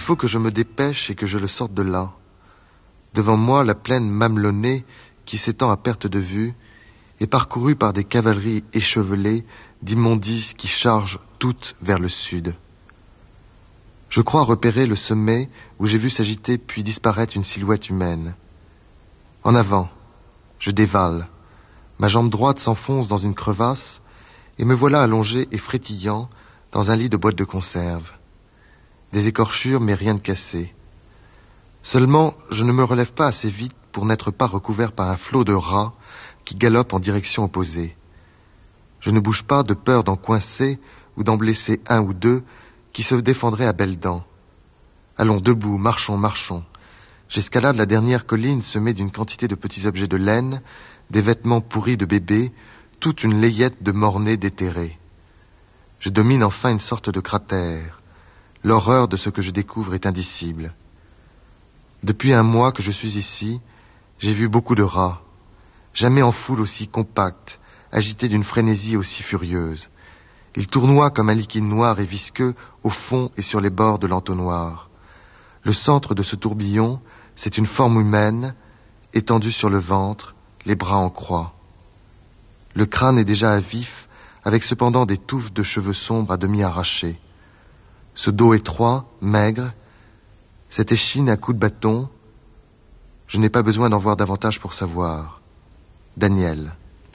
faut que je me dépêche et que je le sorte de là. Devant moi, la plaine mamelonnée qui s'étend à perte de vue est parcourue par des cavaleries échevelées d'immondices qui chargent toutes vers le sud. Je crois repérer le sommet où j'ai vu s'agiter puis disparaître une silhouette humaine. En avant, je dévale. Ma jambe droite s'enfonce dans une crevasse et me voilà allongé et frétillant dans un lit de boîte de conserve. Des écorchures, mais rien de cassé. Seulement, je ne me relève pas assez vite pour n'être pas recouvert par un flot de rats qui galopent en direction opposée. Je ne bouge pas de peur d'en coincer ou d'en blesser un ou deux qui se défendraient à belles dents. Allons, debout, marchons, marchons. J'escalade la dernière colline semée d'une quantité de petits objets de laine, des vêtements pourris de bébé, toute une layette de mornay déterrés. Je domine enfin une sorte de cratère. L'horreur de ce que je découvre est indicible. Depuis un mois que je suis ici, j'ai vu beaucoup de rats. Jamais en foule aussi compacte, agitée d'une frénésie aussi furieuse. Ils tournoient comme un liquide noir et visqueux au fond et sur les bords de l'entonnoir. Le centre de ce tourbillon, c'est une forme humaine, étendue sur le ventre, les bras en croix. Le crâne est déjà à vif, avec cependant des touffes de cheveux sombres à demi arrachés. Ce dos étroit, maigre, cette échine à coups de bâton, je n'ai pas besoin d'en voir davantage pour savoir. Daniel.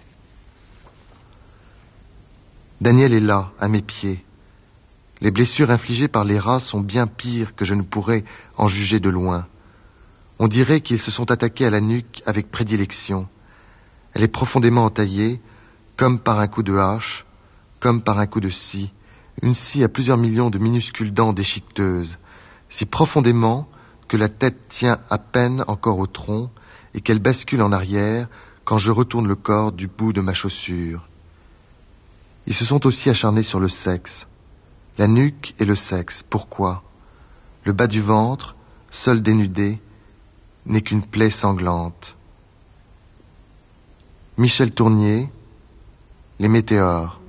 Daniel est là, à mes pieds. Les blessures infligées par les rats sont bien pires que je ne pourrais en juger de loin. On dirait qu'ils se sont attaqués à la nuque avec prédilection. Elle est profondément entaillée, comme par un coup de hache, comme par un coup de scie, une scie à plusieurs millions de minuscules dents déchiqueteuses, si profondément que la tête tient à peine encore au tronc et qu'elle bascule en arrière quand je retourne le corps du bout de ma chaussure. Ils se sont aussi acharnés sur le sexe. La nuque et le sexe, pourquoi? Le bas du ventre, seul dénudé, n'est qu'une plaie sanglante. Michel Tournier, Les Météores.